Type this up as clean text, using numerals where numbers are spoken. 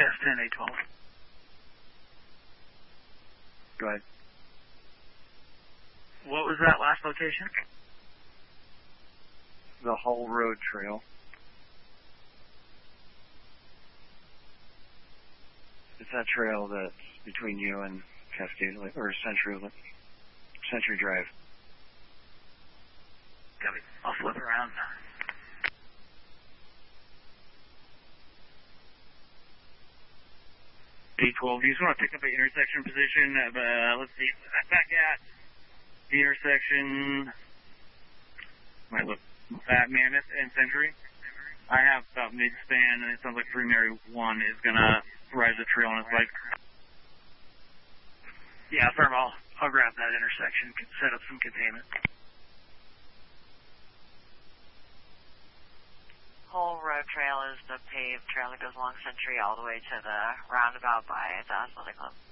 Yes, 10-8-12. Go ahead. What was that last location? The Hull Road Trail. It's that trail that's between you and Cascade Lake, or Century Drive. Got it. I'll flip around. 8-12. You just want to pick up an intersection position. Let's see. Back at the intersection. Might look at Mammoth and Century. I have about mid-span, and it sounds like Free Mary 1 is going to rise the trail on its bike. Yeah, firm. I'll grab that intersection, set up some containment. Whole Road Trail is the paved trail that goes along Century all the way to the roundabout by the Athletic Club.